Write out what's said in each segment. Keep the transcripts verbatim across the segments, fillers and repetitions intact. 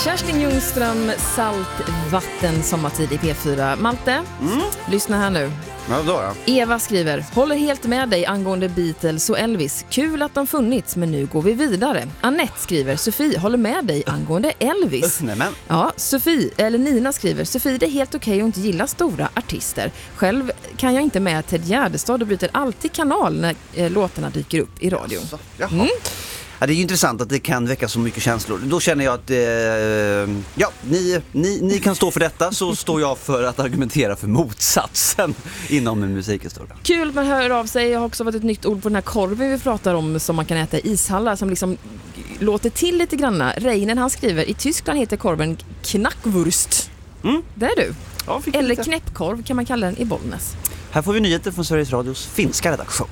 Kerstin Ljungström, Saltvatten, sommartid i P fyra. Malte, mm. lyssna här nu. Ja, då, ja. Eva skriver, håller helt med dig angående Beatles och Elvis. Kul att de funnits, men nu går vi vidare. Annette skriver, Sofie, håller med dig angående Elvis. Nämen. Ja, Sofie, eller Nina skriver, Sofie, det är helt okej att inte gilla stora artister. Själv kan jag inte med Ted Gärdestad och bryter alltid kanal när eh, låtarna dyker upp i radio. Alltså, jaha. Mm. Ja, det är ju intressant att det kan väcka så mycket känslor. Då känner jag att eh, ja, ni, ni, ni kan stå för detta, så står jag för att argumentera för motsatsen inom musikhistorien. Kul att man hör av sig. Jag har också fått ett nytt ord på den här korven vi pratar om som man kan äta i ishallar som liksom låter till lite granna. Reinen, han skriver, i Tyskland heter korven Knackwurst. Mm. Det är du. Ja, eller lite. Knäppkorv kan man kalla den i Bollnäs. Här får vi nyheter från Sveriges Radios finska redaktion.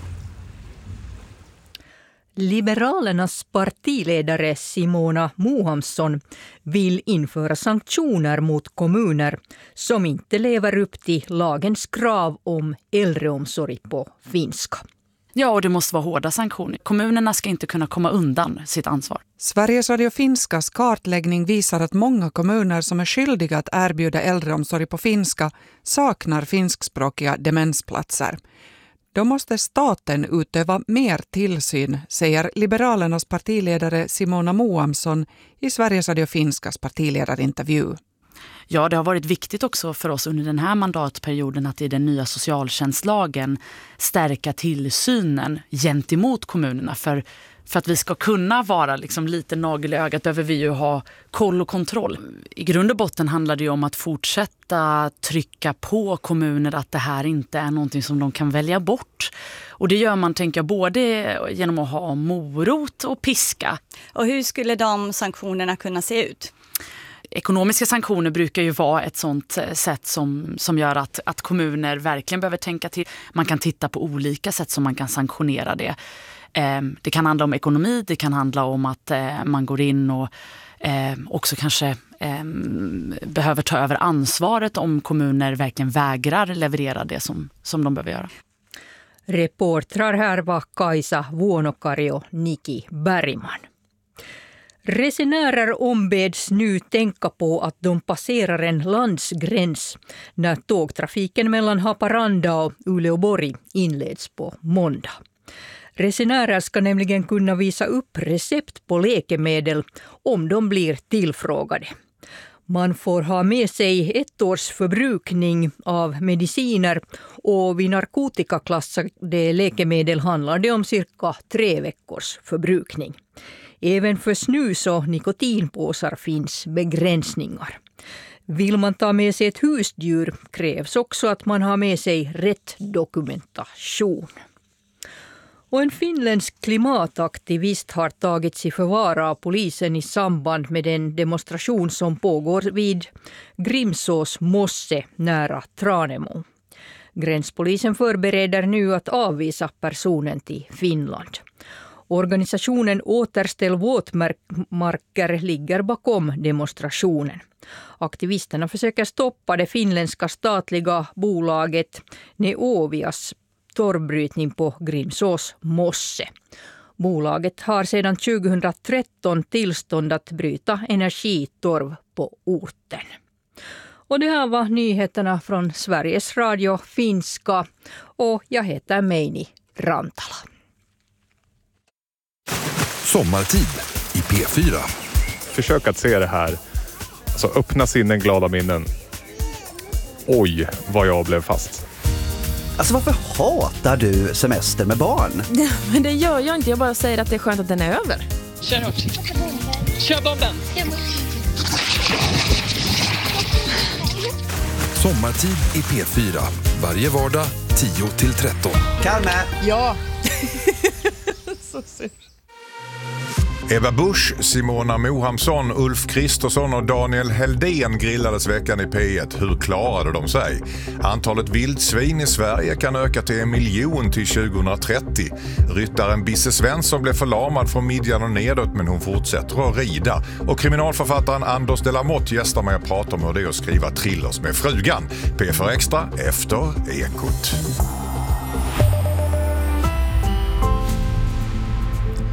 Liberalernas partiledare Simona Mohamsson vill införa sanktioner mot kommuner som inte lever upp till lagens krav om äldreomsorg på finska. Ja, och det måste vara hårda sanktioner. Kommunerna ska inte kunna komma undan sitt ansvar. Sveriges Radio Finskas kartläggning visar att många kommuner som är skyldiga att erbjuda äldreomsorg på finska saknar finskspråkiga demensplatser. Då måste staten utöva mer tillsyn, säger Liberalernas partiledare Simona Mohamsson i Sveriges Radio Finskas partiledarintervju. Ja, det har varit viktigt också för oss under den här mandatperioden att i den nya socialtjänstlagen stärka tillsynen gentemot kommunerna. För, för att vi ska kunna vara liksom lite nagel i ögat behöver vi ju ha koll och kontroll. I grund och botten handlar det ju om att fortsätta trycka på kommuner att det här inte är någonting som de kan välja bort. Och det gör man, tänker jag, både genom att ha morot och piska. Och hur skulle de sanktionerna kunna se ut? Ekonomiska sanktioner brukar ju vara ett sånt sätt som, som gör att, att kommuner verkligen behöver tänka till. Man kan titta på olika sätt som man kan sanktionera det. Eh, det kan handla om ekonomi, det kan handla om att eh, man går in och eh, också kanske eh, behöver ta över ansvaret om kommuner verkligen vägrar leverera det som, som de behöver göra. Reportrar här var Kajsa Vuonokari och Niki Bergman. Resenärer ombeds nu tänka på att de passerar en landsgräns när tågtrafiken mellan Haparanda och Uleåborg inleds på måndag. Resenärer ska nämligen kunna visa upp recept på läkemedel om de blir tillfrågade. Man får ha med sig ett års förbrukning av mediciner och vid narkotikaklassade läkemedel handlar det om cirka tre veckors förbrukning. Även för snus och nikotinpåsar finns begränsningar. Vill man ta med sig ett husdjur krävs också att man har med sig rätt dokumentation. Och en finländsk klimataktivist har tagits i förvar av polisen i samband med en demonstration som pågår vid Grimsås mosse nära Tranemo. Gränspolisen förbereder nu att avvisa personen till Finland. Organisationen Återställ våtmarker ligger bakom demonstrationen. Aktivisterna försöker stoppa det finländska statliga bolaget Neovias torvbrytning på Grimsås mosse. Bolaget har sedan tjugohundratretton tillstånd att bryta energitorv på orten. Och det här var nyheterna från Sveriges Radio Finska och jag heter Meini Rantala. Sommartid i P fyra. Försök att se det här. Alltså öppna sinnen, glada minnen. Oj, vad jag blev fast. Alltså varför hatar du semester med barn? Ja, men det gör jag inte. Jag bara säger att det är skönt att den är över. Kör hårt. Kör bomben. Sommartid i P fyra. Varje vardag tio till tretton. Kalme! Ja. Så synd. Eva Busch, Simona Mohamsson, Ulf Kristersson och Daniel Heldén grillades veckan i P ett. Hur klarade de sig? Antalet vildsvin i Sverige kan öka till en miljon till tjugohundratrettio. Ryttaren Bisse Svensson blev förlamad från midjan och nedåt, men hon fortsätter att rida. Och kriminalförfattaren Anders de la Motte gästar med att prata om hur det är att skriva thrillers med frugan. P fyra Extra efter Ekot.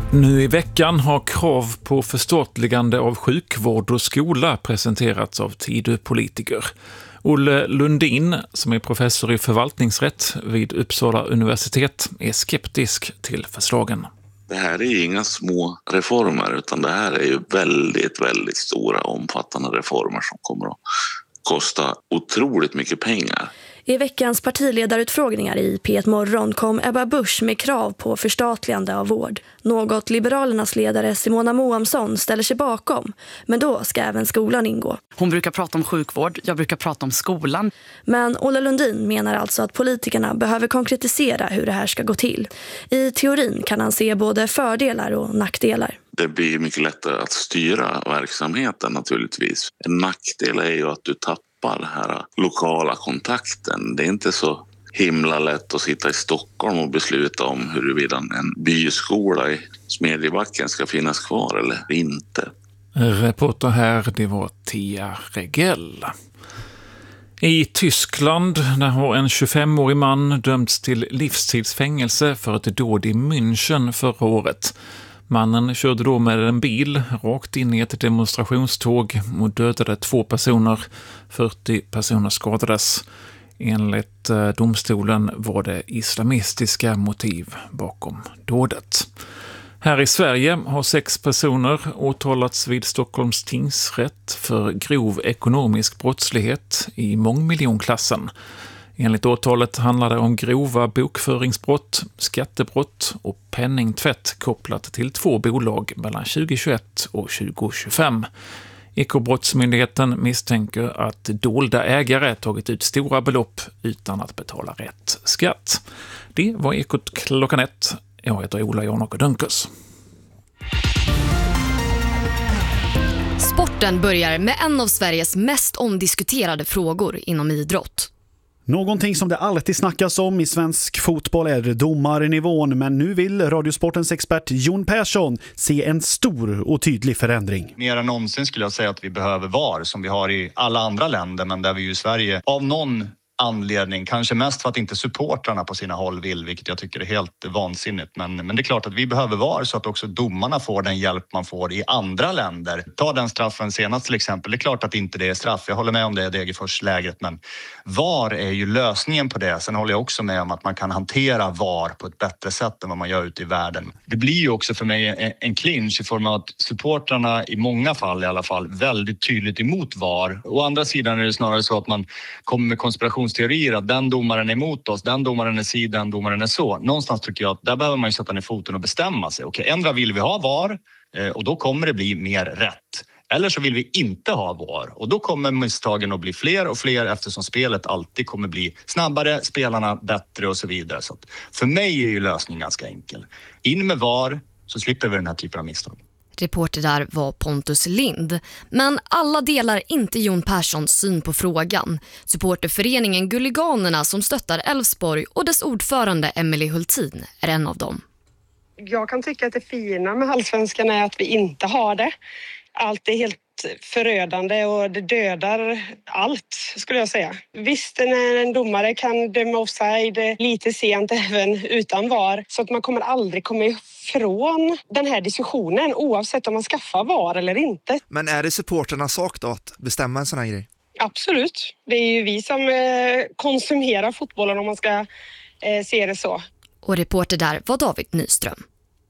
Nu i veckan har krav på förstatligande av sjukvård och skola presenterats av Tidöpolitiker. Olle Lundin, som är professor i förvaltningsrätt vid Uppsala universitet, är skeptisk till förslagen. Det här är inga små reformer, utan det här är ju väldigt, väldigt stora, omfattande reformer som kommer att kosta otroligt mycket pengar. I veckans partiledarutfrågningar i P ett Morgon kom Ebba Busch med krav på förstatligande av vård. Något Liberalernas ledare Simona Mohamsson ställer sig bakom, men då ska även skolan ingå. Hon brukar prata om sjukvård, jag brukar prata om skolan. Men Olle Lundin menar alltså att politikerna behöver konkretisera hur det här ska gå till. I teorin kan han se både fördelar och nackdelar. Det blir mycket lättare att styra verksamheten naturligtvis. En nackdel är ju att du tappar den här lokala kontakten. Det är inte så himla lätt att sitta i Stockholm och besluta om huruvida en byskola i Smedjebacken ska finnas kvar eller inte. Reporter här, det var Tia Regell. I Tyskland där har en tjugofemårig man dömts till livstidsfängelse för ett dåd i München förra året. Mannen körde då med en bil rakt in i ett demonstrationståg och dödade två personer. fyrtio personer skadades. Enligt domstolen var det islamistiska motiv bakom dådet. Här i Sverige har sex personer åtalats vid Stockholms tingsrätt för grov ekonomisk brottslighet i mångmiljonklassen. Enligt åtalet handlar det om grova bokföringsbrott, skattebrott och penningtvätt kopplat till två bolag mellan tjugohundratjugoett och tjugohundratjugofem. Ekobrottsmyndigheten misstänker att dolda ägare tagit ut stora belopp utan att betala rätt skatt. Det var Ekot klockan ett. Jag heter Ola Janok Dunkers. Sporten börjar med en av Sveriges mest omdiskuterade frågor inom idrott. Någonting som det alltid snackas om i svensk fotboll är domarnivån, men nu vill Radiosportens expert Jon Persson se en stor och tydlig förändring. Mer än någonsin skulle jag säga att vi behöver V A R som vi har i alla andra länder, men där vi ju i Sverige av någon anledning, kanske mest för att inte supportrarna på sina håll vill, vilket jag tycker är helt vansinnigt. Men, men det är klart att vi behöver V A R så att också domarna får den hjälp man får i andra länder. Ta den straffen senast till exempel. Det är klart att inte det är straff. Jag håller med om det i Degerfors-lägret, men V A R är ju lösningen på det. Sen håller jag också med om att man kan hantera V A R på ett bättre sätt än vad man gör ute i världen. Det blir ju också för mig en, en clinch i form av att supportrarna i många fall i alla fall väldigt tydligt emot V A R. Å andra sidan är det snarare så att man kommer med konspiration teorier att den domaren är emot oss, den domaren är si, den domaren är så. Någonstans tycker jag att där behöver man ju sätta ner foten och bestämma sig. Okej, ändra vill vi ha V A R och då kommer det bli mer rätt. Eller så vill vi inte ha V A R och då kommer misstagen att bli fler och fler eftersom spelet alltid kommer bli snabbare, spelarna bättre och så vidare. Så att för mig är ju lösningen ganska enkel. In med V A R så slipper vi den här typen av misstag. Reporter där var Pontus Lind. Men alla delar inte Jon Perssons syn på frågan. Supporterföreningen Gulliganerna som stöttar Elfsborg och dess ordförande Emelie Hultin är en av dem. Jag kan tycka att det fina med allsvenskan är att vi inte har det. Allt är helt förödande och det dödar allt, skulle jag säga. Visst, när en domare kan döma offside lite sent även utan V A R, så att man kommer aldrig komma ifrån den här diskussionen oavsett om man skaffar V A R eller inte. Men är det supporternas sak då att bestämma en sån här grej? Absolut. Det är ju vi som eh, konsumerar fotbollen om man ska eh, se det så. Och reporter där var David Nyström.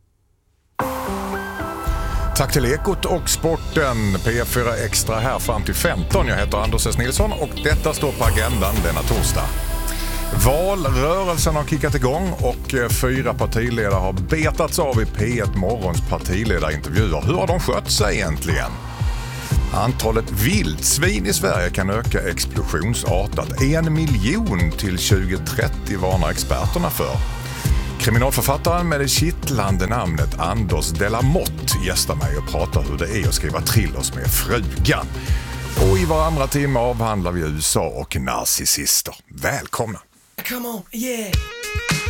Tack till Ekot och Sporten. P fyra Extra här fram till femton. Jag heter Anders S. Nilsson och detta står på agendan denna torsdag. Valrörelsen har kickat igång och fyra partiledare har betats av i P ett Morgons partiledarintervjuer. Hur har de skött sig egentligen? Antalet vildsvin i Sverige kan öka explosionsartat. En miljon till tjugo trettio varnar experterna för. Kriminalförfattaren med det kittlande namnet Anders Delamotte gästar mig och pratar hur det är att skriva thrillers med frugan. Och i var andra timme avhandlar vi U S A och narcissister. Välkomna! Come on, yeah.